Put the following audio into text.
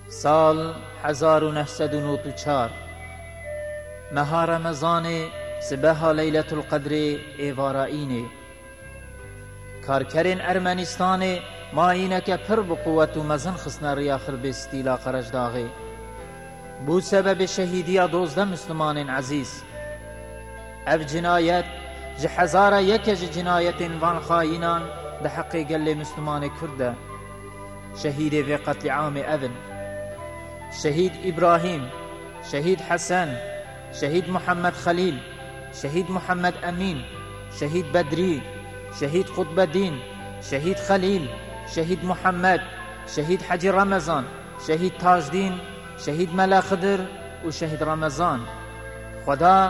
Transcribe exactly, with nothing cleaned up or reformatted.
سال هزار و نهصد و نود و چهار مها رمضان سبها لیلت القدر ایوارائینه کارکرین ارمنستان ما اینک پر بقوت و مزن خسنا ریاخر بستیلا قرش داغه بود سبب شهیدی دوزده مسلمان عزیز. اف جنایت جهزار یک جنایت وان خائنان ده حق گل مسلمان کرده شهید في قتل عام ابن شهید ابراهیم، شهید حسن، شهید محمد خلیل، شهید محمد امین، شهید بدری، شهید قطب الدین، شهید خلیل، شهید محمد، شهید حجی رمضان، شهید تاجدین، شهید ملا خضر و شهید رمضان. خدا